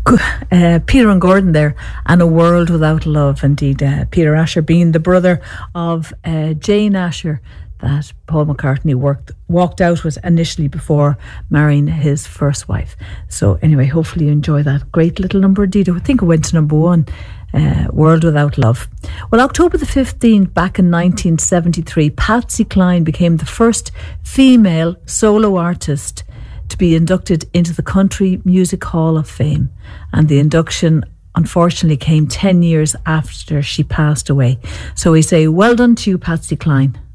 Peter and Gordon there, and A World Without Love. Indeed, Peter Asher being the brother of Jane Asher that Paul McCartney walked out with initially before marrying his first wife. So anyway, hopefully you enjoy that great little number indeed. I think it went to number 1, World Without Love. Well, October the 15th back in 1973, Patsy Cline became the first female solo artist to be inducted into the Country Music Hall of Fame, and the induction unfortunately came 10 years after she passed away. So we say well done to you, Patsy Cline.